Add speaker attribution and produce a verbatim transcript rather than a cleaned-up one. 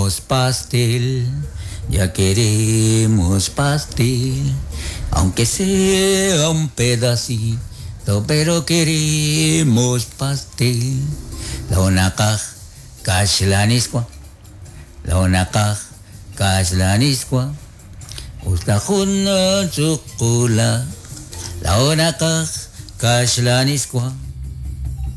Speaker 1: queremos pastel, ya queremos pastel, aunque sea un pedacito, pero queremos pastel. Launakaj kashlanisqua, launakaj kashlanisqua, ustajuna chukula, launakaj kashlanisqua.